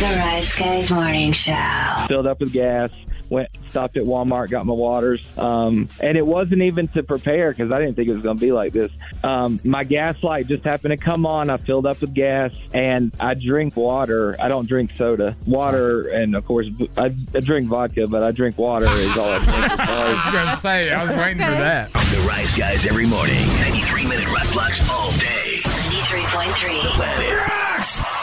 The Rise Guys Morning Show. Filled up with gas. Stopped at Walmart, got my waters. And it wasn't even to prepare because I didn't think it was going to be like this. My gas light just happened to come on. I filled up with gas, and I drink water. I don't drink soda. Water, and of course, I drink vodka, but I drink water is all I drink. I was going to say, I was waiting for that. The Rise Guys every morning. 93-minute rap blocks all day. 93.3. The Planet Rocks.